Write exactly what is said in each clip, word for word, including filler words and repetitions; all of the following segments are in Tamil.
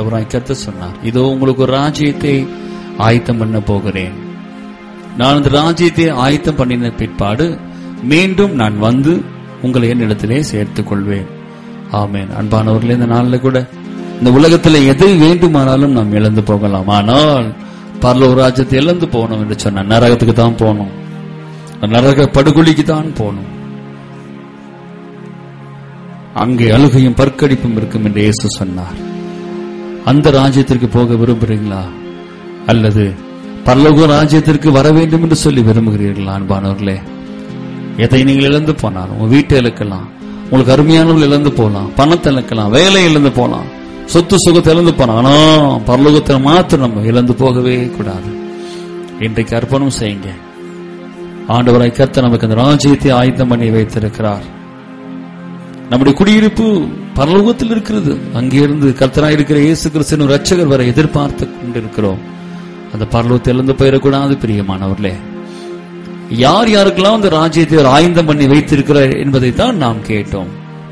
ஆண்டவராய் கர்த்தர் சொன்னார், இதோ உங்களுக்கு ஒரு ராஜ்யத்தை ஆயத்தம் பண்ண போகிறேன். நான் அந்த ராஜ்யத்தை ஆயத்தம் பண்ணின பிற்பாடு மீண்டும் நான் வந்து உங்களை என்னிடத்திலே சேர்த்துக் கொள்வேன். ஆமென். அன்பானவர்களே, இந்த நாளில் கூட இந்த உலகத்தில் எதை வேண்டுமானாலும் நாம் இழந்து போகலாம். ஆனால் பரலோக ராஜ்யத்தை இழந்து போகணும் என்று சொன்ன நரகத்துக்கு தான் போகணும், நரக படுகொலிக்கு தான் போகணும். அங்கே அழுகையும் பற்கடிப்பும் இருக்கும் என்று இயேசு சொன்னார். அந்த ராஜ்யத்திற்கு போக விரும்புகிறீங்களா, அல்லது பரலோக ராஜ்யத்திற்கு வர வேண்டும் என்று சொல்லி விரும்புகிறீர்களா? அன்பானவர்களே, எதை நீங்கள் இழந்து போனாலும், உங்க வீட்டை இழக்கலாம், உங்களுக்கு அருமையானவர்கள் இழந்து போகலாம், பணத்தை இழக்கலாம், வேலை இழந்து போகலாம், சொத்து சுகத்தை இழந்து போகலாம். ஆனா பரலோகத்தை மாத்திரம் நம்ம இழந்து போகவே கூடாது. இன்றைக்கு அர்ப்பணம் செய்யுங்க. ஆண்டவராய் கர்த்தர் நமக்கு அந்த ராஜ்யத்தை ஆயத்தம் பண்ணி வைத்திருக்கிறார். நம்முடைய குடியிருப்பு பரலோகத்தில் இருக்கிறது. அங்கிருந்து கர்த்தராய் இருக்கிற இயேசு கிறிஸ்து ரட்சகர் வரை எதிர்பார்த்து கொண்டிருக்கிறோம். அந்த பரலோகத்தை இழந்து போயிடக்கூடாது. பிரியமானவர்களே, யார் யாருக்கெல்லாம் அந்த ராஜ்யத்தை அவர் ஆயத்தம் பண்ணி வைத்திருக்கிறார் என்பதை தான் நாம் கேட்டோம்.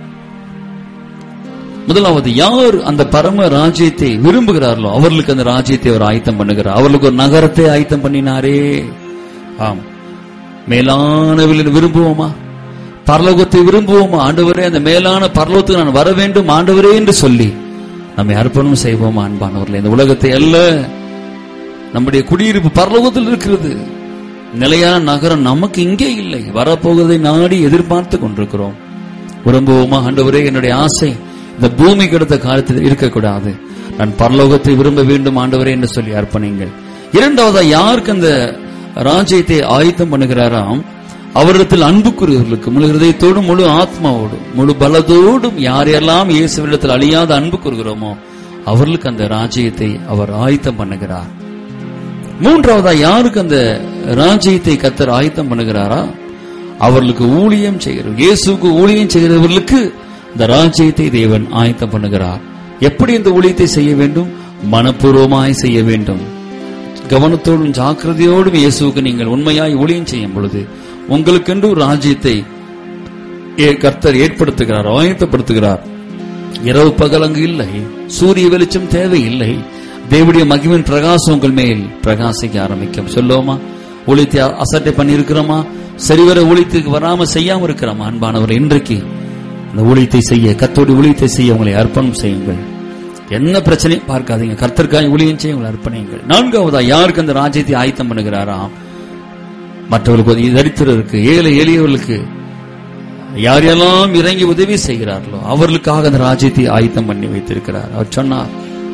முதலாவது, யார் அந்த பரம ராஜ்யத்தை விரும்புகிறார்களோ அவர்களுக்கு அந்த ராஜ்யத்தை அவர் ஆயத்தம் பண்ணுகிறார். அவர்களுக்கு ஒரு நகரத்தை ஆயத்தம் பண்ணினாரே. ஆம், மேலானவில் விரும்புவோமா? பரலோகத்தை விரும்புவோமா? ஆண்டவரே, அந்த மேலான பரலோகத்துக்கு நான் வர வேண்டும் ஆண்டவரே என்று சொல்லி நம்மை அர்ப்பணம் செய்வோமா? அன்பானவர்களே, இந்த உலகத்தை அல்ல, நம்முடைய குடியிருப்பு பரலோகத்தில் இருக்கிறது. நிலையான நகரம் நமக்கு இங்கே இல்லை, வரப்போவதை நாடி எதிர்பார்த்து கொண்டிருக்கிறோம். விரும்புவோமா? ஆண்டவரே, என்னுடைய ஆசை இந்த பூமி கிடைத்த காலத்தில் இருக்கக்கூடாது, நான் பரலோகத்தை விரும்ப வேண்டும் ஆண்டவரே என்று சொல்லி அர்ப்பணிங்கள். இரண்டாவதா, யாருக்கு அந்த ராஜ்யத்தை ஆயத்தம் பண்ணுகிறாராம், அவரிடத்தில் அன்புக்குரியவர்களுக்கு முழு ஹிருதயத்தோடும் முழு ஆத்மாவோடும் முழு பலத்தோடும் யாரெல்லாம் இயேசுவிடத்தில் அழியாத அன்பு கூறுகிறோமோ அவர்களுக்கு அந்த ராஜ்யத்தை அவர் ஆயத்தம் பண்ணுகிறார். மூன்றாவதா, யாருக்கு அந்த ராஜ்யத்தை கர்த்தர் ஆயத்தம் பண்ணுகிறாரா, அவர்களுக்கு ஊழியம் செய்கிற இயேசுக்கு ஊழியம் செய்கிறவர்களுக்கு இந்த ராஜ்யத்தை தேவன் ஆயத்தம் பண்ணுகிறார். எப்படி இந்த ஊழியத்தை செய்ய வேண்டும்? மனப்பூர்வமாய் செய்ய வேண்டும். கவனத்தோடும் ஜாக்கிரதையோடும் இயேசுக்கு நீங்கள் உண்மையாய் ஊழியம் செய்யும் பொழுது உங்களுக்கென்று ஒரு ராஜ்யத்தை கர்த்தர் ஏற்படுத்துகிறார், ஆயத்தப்படுத்துகிறார். இரவு பகல் அங்கு இல்லை, சூரிய வெளிச்சம் தேவையில்லை. தேவனுடைய மகிமையின் பிரகாசம் உங்கள் மேல் பிரகாசிக்க ஆரம்பிக்கும். சொல்லுவோமா? ஊழியத்தை அசட்டை பண்ணி இருக்கிறோமா? சரிவர ஊழியத்துக்கு வராம செய்யாம இருக்கிறோமா? அன்பானவர், இன்றைக்கு அந்த ஊழியத்தை செய்ய, கர்த்தருடைய ஊழியத்தை செய்ய உங்களை அர்ப்பணம் செய்யுங்கள். என்ன பிரச்சனையும் பார்க்காதீங்க, கர்த்தருக்காக ஊழியம் செய்ய உங்களை அர்ப்பணியுங்கள். நான்காவதா, யாருக்கு அந்த ராஜ்யத்தை ஆயத்தம் பண்ணுகிறாராம், மற்றவர்களுக்கு, தரித்திரருக்கு, ஏழை எளியவர்களுக்கு யாரெல்லாம் இறங்கி உதவி செய்கிறார்களோ அவர்களுக்காக அந்த ராஜ்யத்தை ஆயத்தம் பண்ணி வைத்திருக்கிறார். அவர் சொன்னார்,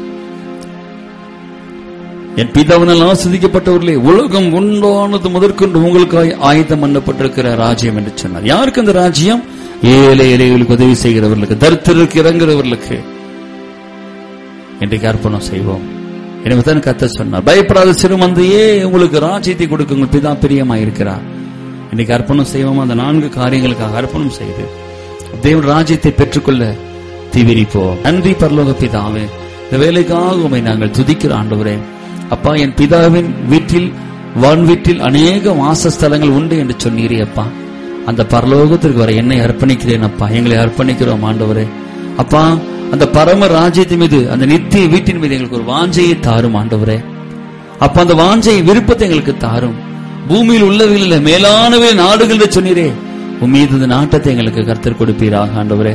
என் பிதாவினால் ஆசிரிக்கப்பட்டவர்களே, உலகம் உண்டானது முதற்கொண்டு உங்களுக்காக ஆயத்தம் பண்ணப்பட்டிருக்கிற ராஜ்யம் என்று சொன்னார். யாருக்கு அந்த ராஜ்யம்? ஏழை எளியவர்களுக்கு உதவி செய்கிறவர்களுக்கு, தரித்திரருக்கு இறங்குறவர்களுக்கு. இன்றைக்கு அர்ப்பணம் செய்வோம். எனவே தான் கர்த்தர் சொன்னார், பயப்படாத சிறுமந்தையே, உங்களுக்கு ராஜ்யத்தை கொடுக்க உங்கள் பிதா பிரியமாயிருக்கிறார். இன்னைக்கு அர்ப்பணம் செய்வோம். அந்த நான்கு காரியங்களுக்காக அர்ப்பணம் செய்து தேவன் ராஜ்யத்தை பெற்றுக்கொள்ள தீவிரிப்போம். நன்றி பரலோக பிதாவே, இந்த வேலைக்காக உம்மை நாங்கள் துதிக்கிற ஆண்டவரே. அப்பா, என் பிதாவின் வீட்டில் வான் வீட்டில் அநேக வாசஸ்தலங்கள் உண்டு என்று சொன்னீரே அப்பா. அந்த பரலோகத்திற்கு வர என்னை அர்ப்பணிக்கிறேன் அப்பா, எங்களை அர்ப்பணிக்கிறோம் ஆண்டவரே. அப்பா, அந்த பரம ராஜ்யத்தின் மீது, அந்த நித்திய வீட்டின் மீது எங்களுக்கு ஒரு வாஞ்சையை தாரும் ஆண்டவரே. அப்ப அந்த வாஞ்சை விருப்பத்தை எங்களுக்கு தாரும். பூமியில் உள்ளவையில் மேலானவே நாடுகள் என்று சொன்னீரே, உன் மீது இந்த நாட்டத்தை எங்களுக்கு கர்த்தர் கொடுப்பீராக ஆண்டவரே.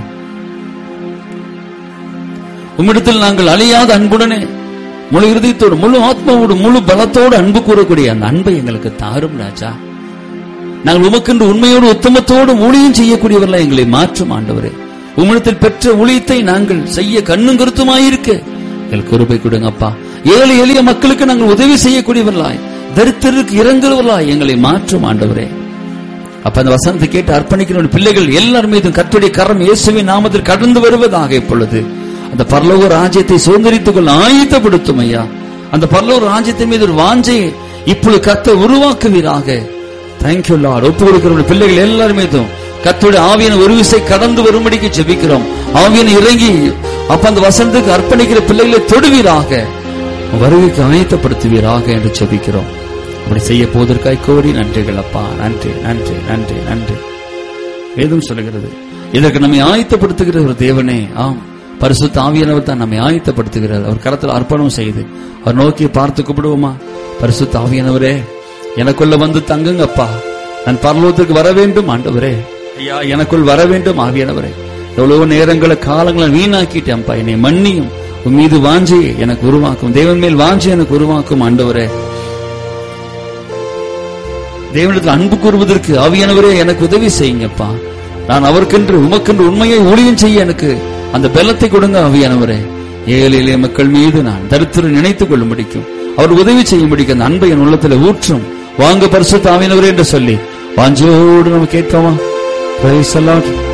உம்மிடத்தில் நாங்கள் அழியாத அன்புடனே முழு இருதயத்தோடு முழு ஆத்மாவோடு முழு பலத்தோடு அன்பு கூறக்கூடிய அந்த அன்பை எங்களுக்கு தாரும் ராஜா. நாங்கள் உமக்கென்று உண்மையோடு உத்தமத்தோடு ஊழியம் செய்யக்கூடியவர்களா எங்களை மாற்றும் ஆண்டவரே. உம்மிடத்தில் பெற்ற ஊழியத்தை நாங்கள் செய்ய கண்ணும் கருத்துமாயிருக்க எங்களுக்கு கிருபை கொடுங்கப்பா. ஏழை எளிய மக்களுக்கு நாங்கள் உதவி செய்யக்கூடியவர்களாய், தரித்திரருக்கு இறங்குறவர்களாய் எங்களை மாற்றும் ஆண்டவரே. அப்ப அந்த வசனத்தை கேட்டு அர்ப்பணிக்கிற பிள்ளைகள் எல்லார் மீதும் கர்த்தருடைய கரம் இயேசுவின் நாமத்தில் கடந்து வருவதாக இப்பொழுது அந்த பரலோக ராஜ்யத்தை சுதந்திரித்துக் கொள்ள ஆயத்தப்படுத்தும் ஐயா. அந்த பரலோக ராஜ்யத்தின் மீது ஒரு வாஞ்சையை இப்பொழுது கர்த்தர் உருவாக்குவீராக. Thank you Lord. ஒப்பு கொடுக்கிற பிள்ளைகள் எல்லார் மீதும் கர்த்தருடைய ஆவியான ஒரு விசை கடந்து வரும்படிக்கு ஜெபிக்கிறோம். ஆவியான இறங்கி அப்ப அந்த வசனத்துக்கு அர்ப்பணிக்கிற பிள்ளைகளை தொடுவீராக, வருகைக்கு ஆயத்தப்படுத்துவீராக என்று ஜெபிக்கிறோம். அப்படி செய்ய போவதற்காய் கோடி நன்றிகள் அப்பா. நன்றி நன்றி நன்றி நன்றி. வேதம் சொல்லுகிறது, இதற்கு நம்மை ஆயத்தப்படுத்துகிற ஒரு தேவனே. ஆம், பரிசுத்த ஆவியானவர் தான் நம்மை ஆயத்தப்படுத்துகிறார். அவர் கரத்தில் அர்ப்பணம் செய்து அவர் நோக்கி பார்த்து கூப்பிடுவோமா? பரிசுத்த ஆவியானவரே, எனக்குள்ள வந்து தங்குங்கப்பா, நான் பரலோகத்துக்கு வர வேண்டும் ஆண்டவரே, ஐயா எனக்குள் வர வேண்டும் ஆவியானவரே. எவ்வளவு நேரங்களை காலங்களை வீணாக்கிட்டேன்ப்பா, என்னை மன்னியும், உன் மீது வாஞ்சியை எனக்கு உருவாக்கும், தேவன் மேல் வாஞ்சி எனக்கு உருவாக்கும் ஆண்டவரே. தேவனிடத்தில் அன்பு கூறுவதற்கு ஆவியானவரே எனக்கு உதவி செய்யுங்கப்பா. நான் அவருக்கென்று உமக்கென்று உண்மையை ஊழியம் செய்ய எனக்கு அந்த பலத்தை கொடுங்க ஆவியானவரே. ஏழை எளிய மக்கள் மீது நான் தரித்திரம் நினைத்துக் கொள்ள முடிக்கும், அவர் உதவி செய்ய முடிக்கும். அந்த அன்பை என் உள்ளத்தில் ஊற்றும் வாங்க பரிசுத்த ஆவியானவரே என்று சொல்லி வாஞ்சோடு நம்ம கேட்கவா? Praise the Lord.